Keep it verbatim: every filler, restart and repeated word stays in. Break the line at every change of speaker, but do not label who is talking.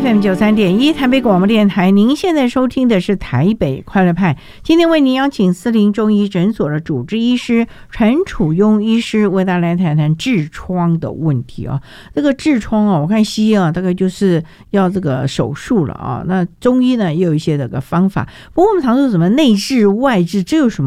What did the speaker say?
F M 九三点一台北广播电台，您现在收听的是台北快乐派。今天为您邀请斯林中医诊所的主治医师陈楚庸医师为大家来谈谈痔疮的问题啊。这个痔疮啊，我看西医啊，大概就是要这个手术了啊。那中医呢，也有一些这个方法。不过我们常说什么内痔外痔，这有什么